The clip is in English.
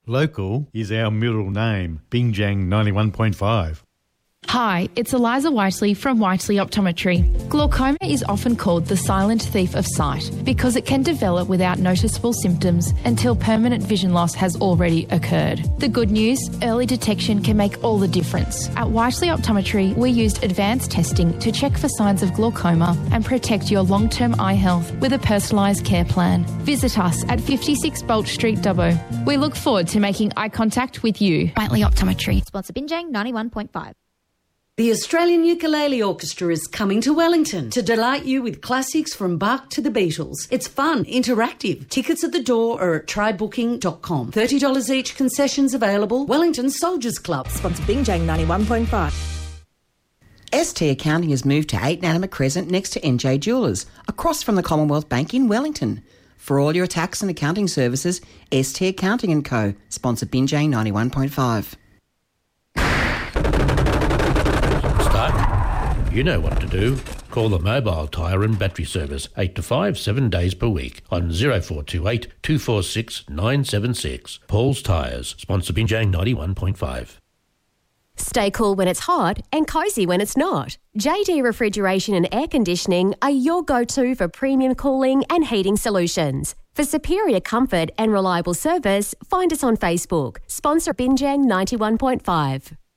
Local is our middle name, Bingjang 91.5. Hi, it's Eliza Whiteley from Whiteley Optometry. Glaucoma is often called the silent thief of sight because it can develop without noticeable symptoms until permanent vision loss has already occurred. The good news, early detection can make all the difference. At Whiteley Optometry, we used advanced testing to check for signs of glaucoma and protect your long-term eye health with a personalised care plan. Visit us at 56 Bolt Street, Dubbo. We look forward to making eye contact with you. Whiteley Optometry. Sponsor Binjang 91.5. The Australian Ukulele Orchestra is coming to Wellington to delight you with classics from Bach to the Beatles. It's fun, interactive. Tickets at the door are at trybooking.com. $30 each, concessions available. Wellington Soldiers Club. Sponsor Binjang 91.5. ST Accounting has moved to 8 Natima Crescent next to NJ Jewellers, across from the Commonwealth Bank in Wellington. For all your tax and accounting services, ST Accounting & Co. Sponsor Binjang 91.5. You know what to do. Call the Mobile Tyre and Battery Service 8 to 5, 7 days per week on 0428 246 976. Paul's Tyres, sponsor Binjang 91.5. Stay cool when it's hot and cosy when it's not. JD Refrigeration and Air Conditioning are your go-to for premium cooling and heating solutions. For superior comfort and reliable service, find us on Facebook. Sponsor Binjang 91.5.